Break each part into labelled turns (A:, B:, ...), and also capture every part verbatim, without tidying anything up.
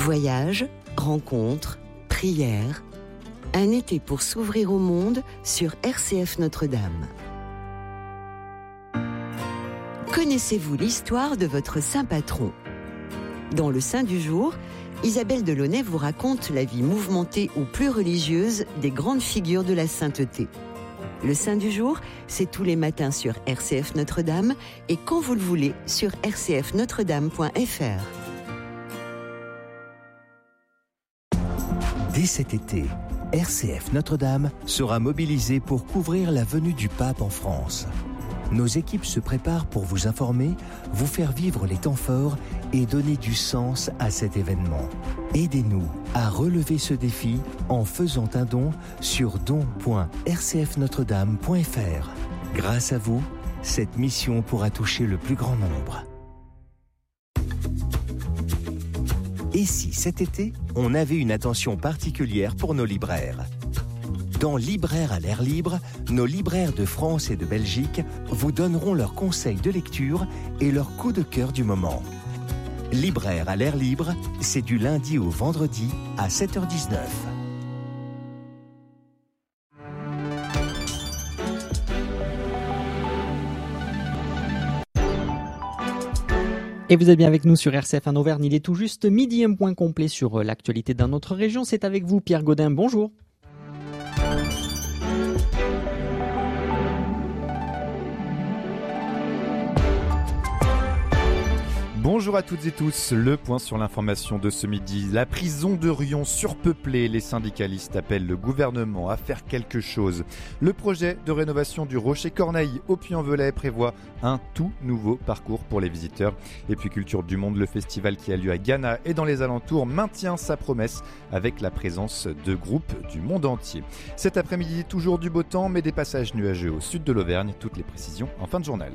A: Voyages, rencontres, prières. Un été pour s'ouvrir au monde sur R C F Notre-Dame. Connaissez-vous l'histoire de votre saint patron ? Dans le Saint du jour, Isabelle Delaunay vous raconte la vie mouvementée ou plus religieuse des grandes figures de la sainteté. Le Saint du jour, c'est tous les matins sur R C F Notre-Dame et quand vous le voulez sur r c f notre dame point f r.
B: Dès cet été, R C F Notre-Dame sera mobilisée pour couvrir la venue du pape en France. Nos équipes se préparent pour vous informer, vous faire vivre les temps forts et donner du sens à cet événement. Aidez-nous à relever ce défi en faisant un don sur don point r c f notre dame point f r. Grâce à vous, cette mission pourra toucher le plus grand nombre. Et si cet été, on avait une attention particulière pour nos libraires ? Dans Libraires à l'air libre, nos libraires de France et de Belgique vous donneront leurs conseils de lecture et leurs coups de cœur du moment. Libraires à l'air libre, c'est du lundi au vendredi à sept heures dix-neuf.
C: Et vous êtes bien avec nous sur R C F un Auvergne, il est tout juste midi, un point complet sur l'actualité dans notre région. C'est avec vous Pierre Gaudin, bonjour.
D: Bonjour à toutes et tous, le point sur l'information de ce midi. La prison de Riom surpeuplée, les syndicalistes appellent le gouvernement à faire quelque chose. Le projet de rénovation du Rocher Corneille au Puy-en-Velay prévoit un tout nouveau parcours pour les visiteurs. Et puis Culture du Monde, le festival qui a lieu à Ghana et dans les alentours maintient sa promesse avec la présence de groupes du monde entier. Cet après-midi, toujours du beau temps mais des passages nuageux au sud de l'Auvergne. Toutes les précisions en fin de journal.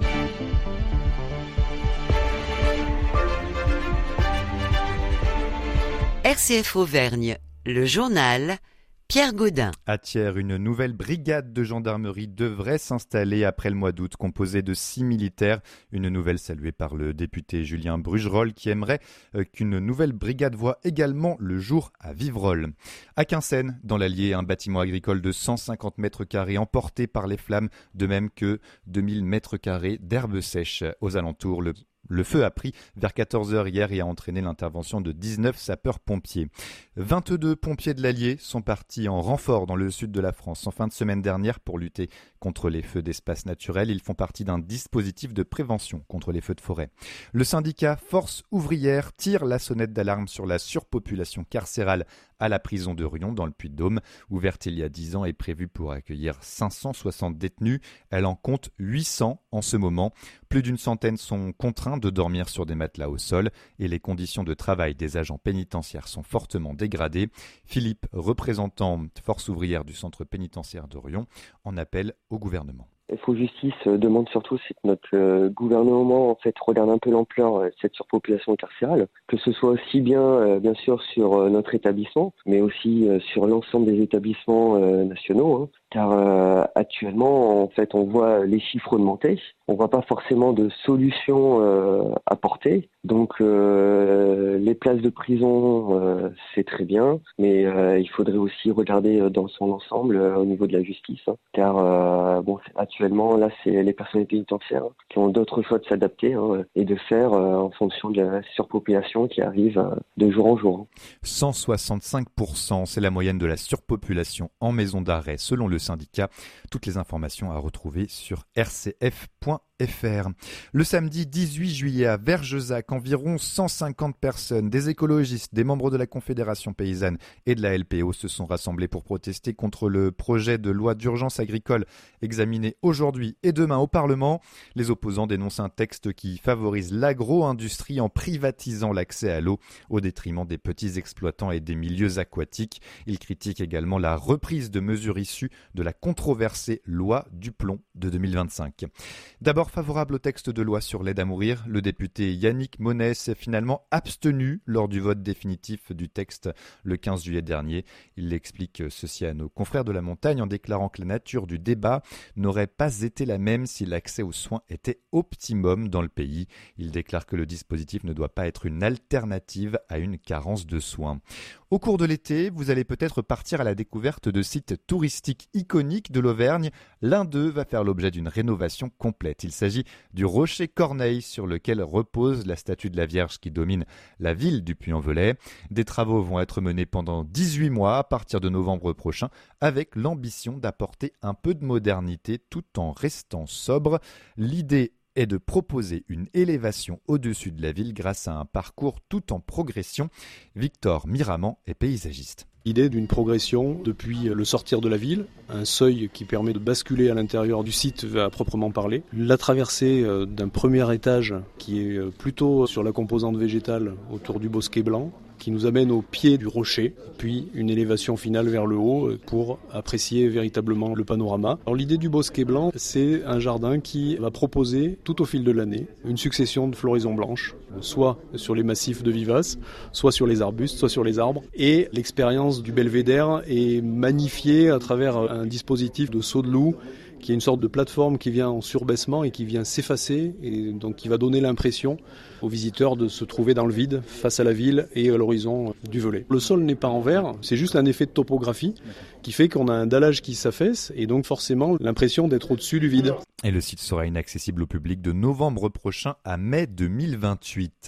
A: R C F Auvergne, le journal, Pierre Gaudin.
D: À Thiers, une nouvelle brigade de gendarmerie devrait s'installer après le mois d'août, composée de six militaires. Une nouvelle saluée par le député Julien Brugerolles qui aimerait qu'une nouvelle brigade voie également le jour à Vivrolles. À Quinssaines, dans l'Allier, un bâtiment agricole de cent cinquante mètres carrés emporté par les flammes, de même que deux mille mètres carrés d'herbes sèches aux alentours. Le Le feu a pris vers quatorze heures hier et a entraîné l'intervention de dix-neuf sapeurs-pompiers. vingt-deux pompiers de l'Allier sont partis en renfort dans le sud de la France en fin de semaine dernière pour lutter contre les feux d'espaces naturels. Ils font partie d'un dispositif de prévention contre les feux de forêt. Le syndicat Force ouvrière tire la sonnette d'alarme sur la surpopulation carcérale à la prison de Riom dans le Puy-de-Dôme. Ouverte il y a dix ans et prévue pour accueillir cinq cent soixante détenus, elle en compte huit cents en ce moment. Plus d'une centaine sont contraints de dormir sur des matelas au sol et les conditions de travail des agents pénitentiaires sont fortement dégradées. Philippe, représentant Force ouvrière du centre pénitentiaire de Riom, en appelle au gouvernement.
E: Info Justice demande surtout c'est que notre euh, gouvernement en fait regarde un peu l'ampleur de cette surpopulation carcérale, que ce soit aussi bien euh, bien sûr sur euh, notre établissement, mais aussi euh, sur l'ensemble des établissements euh, nationaux, hein, car euh, actuellement en fait on voit les chiffres augmenter, on voit pas forcément de solutions euh, apportées. Donc euh, les places de prison euh, c'est très bien, mais euh, il faudrait aussi regarder dans son ensemble euh, au niveau de la justice, hein, car euh, bon actuellement là c'est les personnels pénitentiaires hein, qui ont d'autres choix de s'adapter hein, et de faire euh, en fonction de la surpopulation qui arrive euh, de jour en jour.
D: cent soixante-cinq pour cent, c'est la moyenne de la surpopulation en maison d'arrêt selon le syndicat. Toutes les informations à retrouver sur r c f point f r. Le samedi dix-huit juillet à Vergezac, environ cent cinquante personnes, des écologistes, des membres de la Confédération paysanne et de la L P O se sont rassemblés pour protester contre le projet de loi d'urgence agricole examiné aujourd'hui et demain au Parlement. Les opposants dénoncent un texte qui favorise l'agro-industrie en privatisant l'accès à l'eau au détriment des petits exploitants et des milieux aquatiques. Ils critiquent également la reprise de mesures issues de la controversée loi du plomb de deux mille vingt-cinq. D'abord favorable au texte de loi sur l'aide à mourir, le député Yannick Monnet s'est finalement abstenu lors du vote définitif du texte le quinze juillet dernier. Il explique ceci à nos confrères de la montagne en déclarant que la nature du débat n'aurait pas été la même si l'accès aux soins était optimum dans le pays. Il déclare que le dispositif ne doit pas être une alternative à une carence de soins. Au cours de l'été, vous allez peut-être partir à la découverte de sites touristiques iconiques de l'Auvergne. L'un d'eux va faire l'objet d'une rénovation complète. Il s'agit du Rocher Corneille sur lequel repose la statue de la Vierge qui domine la ville du Puy-en-Velay. Des travaux vont être menés pendant dix-huit mois à partir de novembre prochain avec l'ambition d'apporter un peu de modernité tout en restant sobre. L'idée est de proposer une élévation au-dessus de la ville grâce à un parcours tout en progression. Victor Miramant est paysagiste.
F: L'idée d'une progression depuis le sortir de la ville, un seuil qui permet de basculer à l'intérieur du site à proprement parler, la traversée d'un premier étage qui est plutôt sur la composante végétale autour du bosquet blanc, qui nous amène au pied du rocher, puis une élévation finale vers le haut pour apprécier véritablement le panorama. Alors l'idée du bosquet blanc, c'est un jardin qui va proposer tout au fil de l'année une succession de floraisons blanches, soit sur les massifs de vivaces, soit sur les arbustes, soit sur les arbres. Et l'expérience du belvédère est magnifiée à travers un dispositif de saut de loup qui est une sorte de plateforme qui vient en surbaissement et qui vient s'effacer et donc qui va donner l'impression aux visiteurs de se trouver dans le vide face à la ville et à l'horizon du Velay. Le sol n'est pas en verre, c'est juste un effet de topographie qui fait qu'on a un dallage qui s'affaisse et donc forcément l'impression d'être au-dessus du vide.
D: Et le site sera inaccessible au public de novembre prochain à mai deux mille vingt-huit.